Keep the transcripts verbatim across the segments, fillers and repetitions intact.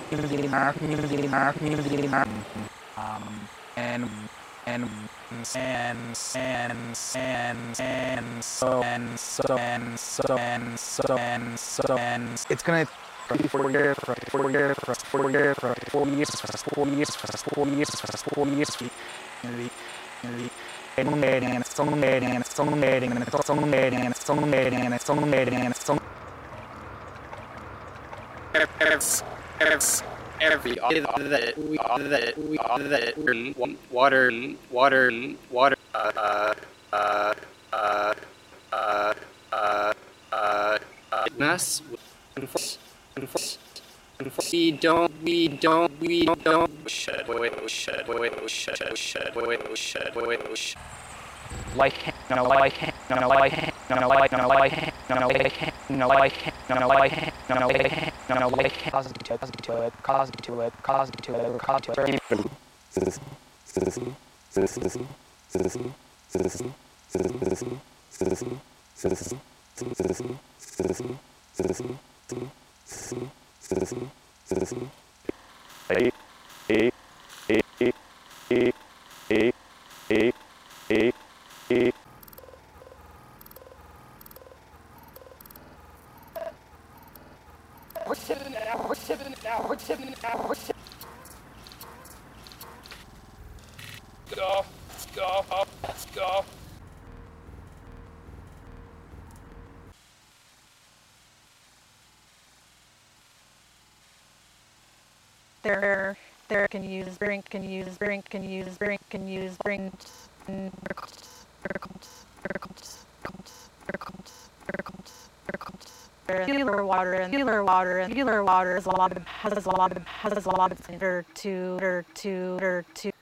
um, and and and and and and so and so and so and so and so and it's gonna be four years for four years for four years for four years for four years for four years for four years for the the and it's so and it's so and it's so and it's so and it's so and it's so it's it's every that we that we that water water water uh uh uh uh uh uh us enforce enforce enforce we don't we don't we don't should wait should wait should should wait should wait like no like no no like no no like no like no no like no like no no like no no like no no like cause to it cause to it cause to it cause to it cause to it citizen citizen citizen citizen citizen citizen citizen citizen citizen citizen citizen citizen citizen citizen a a a a a a a a we're shipping it now, we're shipping it now, we're shipping it now, we're shipping it now. Go, let's go, let's go. There, there can use drink, can use drink, can use drink, can use drink. Healer water and healer water and healer water is a lot of has a lot of has a lot of to to to to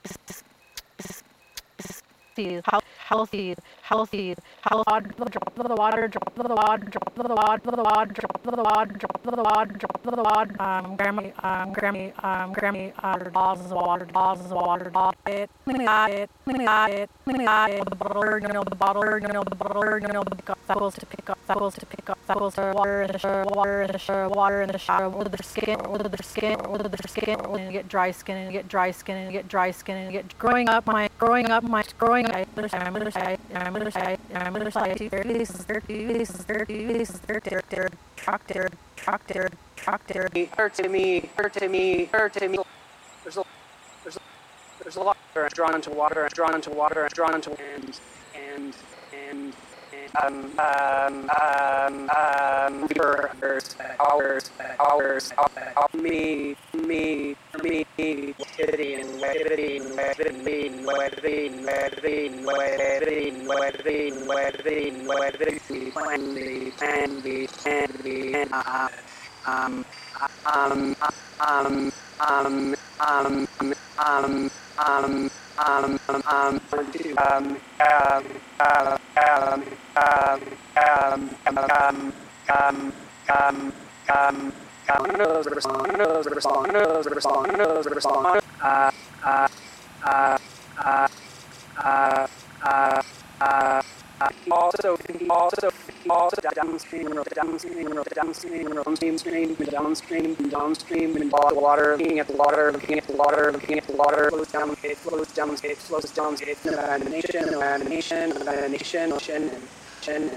healthy healthy healthy drop of the water drop of the water drop of the water drop of the water drop of the water drop of the water drop of the water um Grammy um Grammy um Grammy uh dolls of water dolls of water doll it it it the bottle you know the bottle you know the bottle you know the cycles to pick up cycles to pick up cycles to water in the shower water in the shower water in the shower with their skin with their skin with their skin and get dry skin and get dry skin and get dry skin and get growing up my growing up my growing up I'm gonna say I'm gonna say I'm gonna say this is dirty this is dirty this is dirty tractor tractor tractor hurt to me hurt to me hurt to me there's a there's a there's a lot of drawn into water drawn into water drawn into and and and um um um um for hours hours hours me me me hitting and wedding wedding wedding wedding wedding wedding wedding wedding wedding we plan we plan we plan we um um um um um um um um um um to um um um um um um um um um um knows the song knows the song knows the song knows the song uh uh uh uh uh uh uh also also also downstream downstream downstream downstream downstream downstream in water looking at the water looking at the water looking at the water flows down it flows down it flows down it animation animation animation animation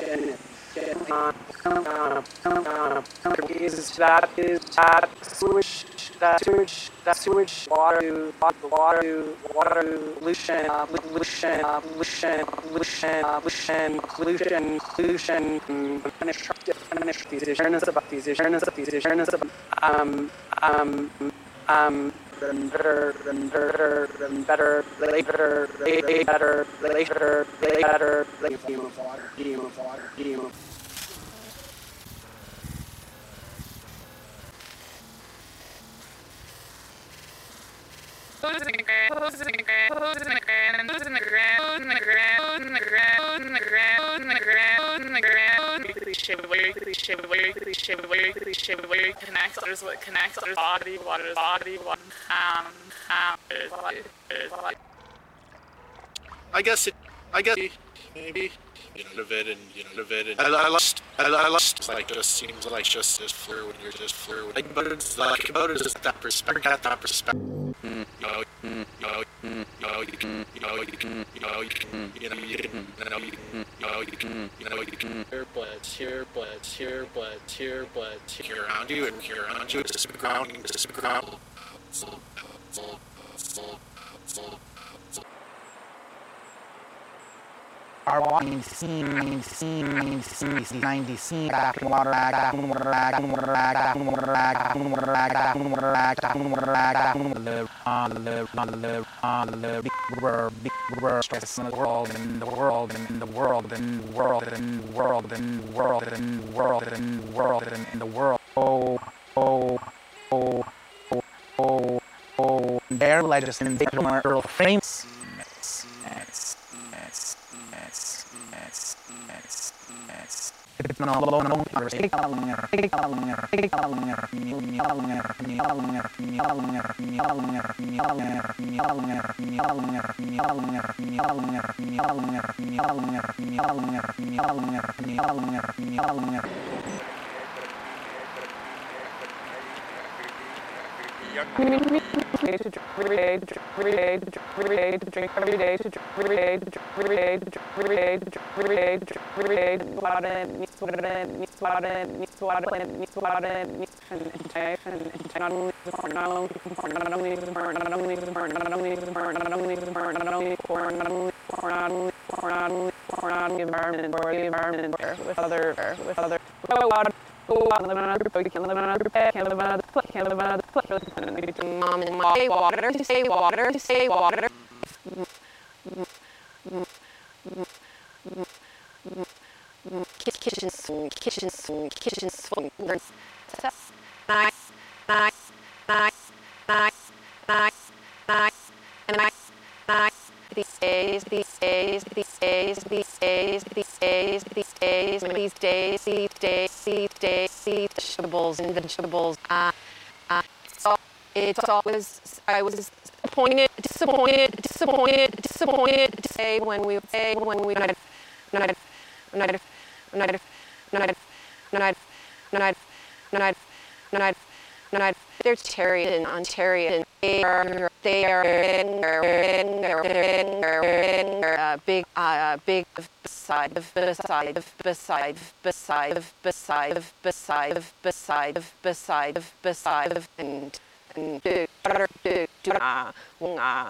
is that is that sewage that sewage that sewage water water water pollution pollution pollution pollution pollution pollution pollution these awareness about these awareness about these awareness about um um um better better better later later later later medium of water medium of water medium of Who's in the ground? Who's in the ground? Who's in the ground? Who's in the ground? In the ground? In the ground? In the ground? In the ground? In the ground? Quickly shiver, quickly shiver, quickly shiver, quickly shiver. Connects. There's what connects. There's body, water, body, water. Um, um, is like, is like. I guess it. I guess maybe, you know, of it, and you know, of it, and I, I lost, I, I lost, like, just seems like just this flu when you're just flu. Like, but it's like about it is that perspective, at that perspective. You know, you know, you know, you can, you know, you can, you know, you can, you know, you can, you know, you can, you know, you can, you know, you can. Here, but it's here, but it's here, but it's here, but it's here around you, and here around you, it's just grounding, it's just grounding. Are walking scene, scene, scene, ninety scene, back water, back water, back water, back water, back water, back water, back water, back live on live on live on live big world, big world, stress in the world, in the world, in the world, in the world, in the world, in the world, in the world, in the world, in the world. Oh, oh, oh, oh, oh, oh. Their legislation, Earl frames. It's not alone on take a longer, take a longer, take a longer, meal, meal, longer, meal, longer, meal, longer, meal, longer, meal, longer, meal, longer, meal, longer, meal, longer, meal, longer, meal, longer, meal, longer, meal, longer, meal, longer, meal, longer, meal, longer. Every day to drink, every day to drink, every day to drink, every day to drink, every day to drink, every day to drink, every day to drink, every day to drink, every day to drink, every day to drink, water, needs water, needs water, needs water, needs water, needs intention, not only for not only for not only for not only for not only for not only for not only for not only for not only for not only for not only environment or the environment with other with other water. Can't live in another group, can't live in another pet, can't live in another foot, can't live in another foot. Mom and mom say water, to say water, to say water. Kitchen swing, kitchen swing, kitchen swing. Nice, nice, nice, nice, nice, nice, nice, nice. These days, these days, these days, these days, these days, these days, these days, these days, these days, these vegetables and vegetables. Uh, uh, so it's always, I was disappointed, disappointed, disappointed, disappointed to say when we say when we not not not not not not not not not not not they're Ontario, Ontario. They are, they are uh, big, uh, big beside, beside, beside, beside, beside, beside, beside, beside, beside, and and do do do do ah ah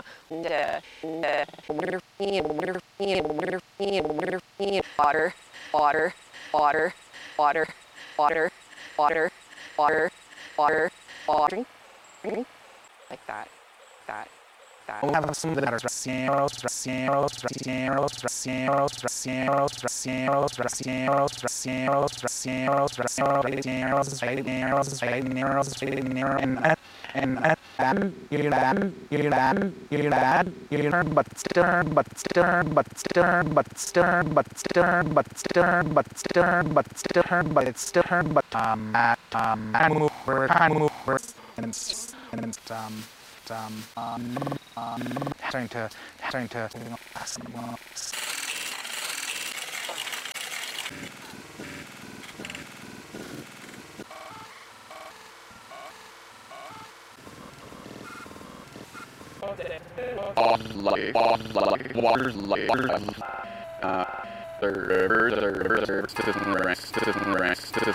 water, water, water, water, water, water, water, water. Drink, drink, like that, that, that. We'll have some that are Racineros, Racineros, Racineros, Racineros, Racineros, Racineros, Racineros, Racineros, Racineros, Racineros, Racineros, Racineros, Racineros, and and and you're done, you're done, you're done, you're done, but stern, but stern, but stern, but stern, but stern, but stern, but stern, but stern, but stern, but um, um, and move, and move, and and um, um, um, um, trying to, trying to, like, like, water, like, uh, the river, the river, the river, the river, the river,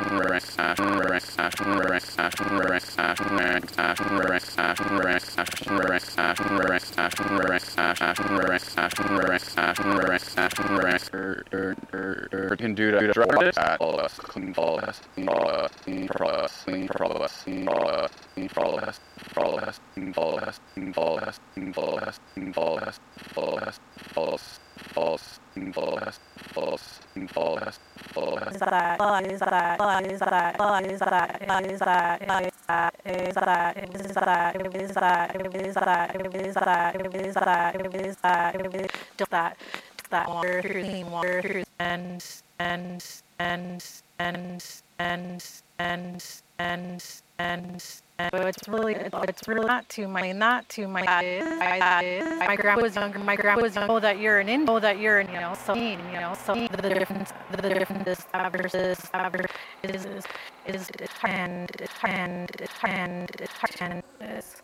can do that. All us, clean, follow us, follow us, follow us, follow us, follow us, follow us, follow us, follow us, follow us, follow us, follow us, follow us, follow us, false, false, false, false, false. Is that, is that, is that, is that, is that, is that, is that, is that, is that, is that, is that, is that, is that, is that, just that, that water through water and and and and and and and and and so it's really it's really not to my not to my that is, I, that is my grandma was younger my grandma was know that you're an in know that you're an you know so you know so the difference the difference is that versus that versus is is is is and and and and is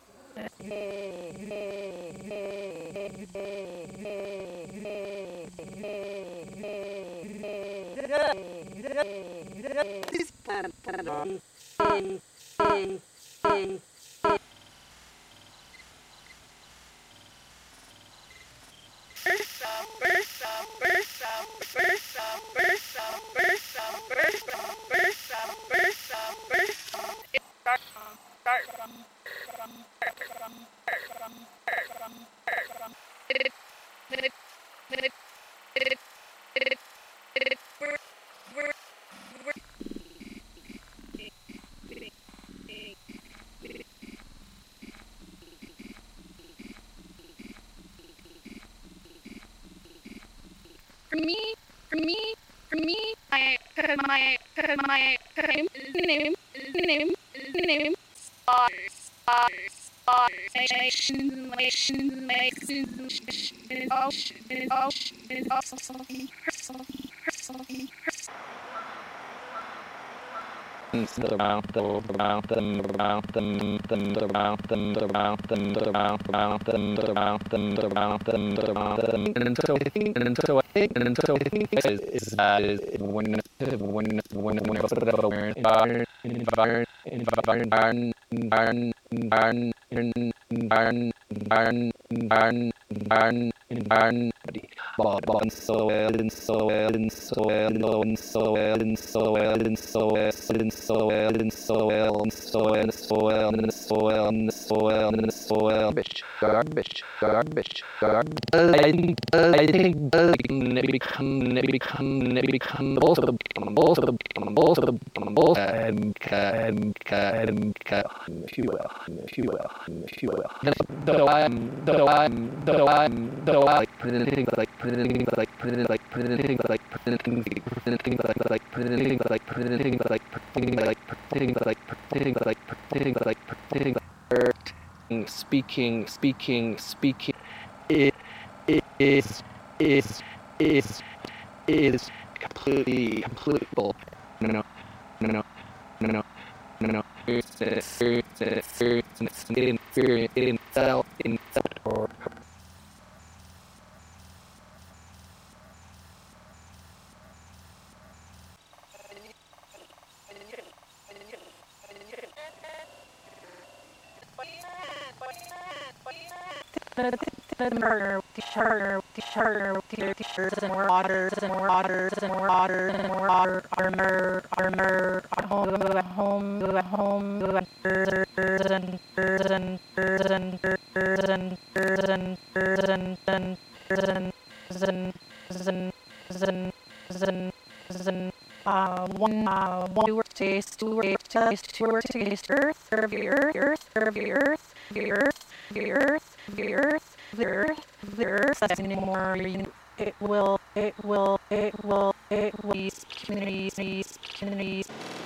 For me, for me, for me, my, my, my, name, name, name, stars, stars, stars, nations, nations, nations, ocean, ocean, ocean, personal, personal, personal. Around them, around them, around them, them, around them, around them, around around them, around them, around them, around them, and so I think, and so I think, and so I think is is that is when when when when environment environment environment environment environment environment environment environment environment environment environment Bob and so well and so well and so well and so well and so well and so well and so well and so well and so well and so well and so well and so well and so well garbage garbage garbage garbage I think I think it become it become it become both of them both of them both of them both and and and if you will if you will if you will though I'm though I'm though I'm though I put in things like put in things like put in like put in things like put in things like put in things like like put in things like put in things like put in things like put in things like put in things like put in things like put in things like speaking speaking speaking it it is is is is completely completely bull no no no no no no no no it's it's it's it's it's in in in itself in or the partner, the partner, the partner, the t-shirts and waters and waters and waters and water, armor, armor, home, home, home, and birds and birds and birds and birds and birds and birds and and and and and and and uh one uh one two taste two taste two taste earth earth earth earth earth earth earth the earth, the earth, the earth, that's anymore. It will, it will, it will, it will, communities, communities, communities.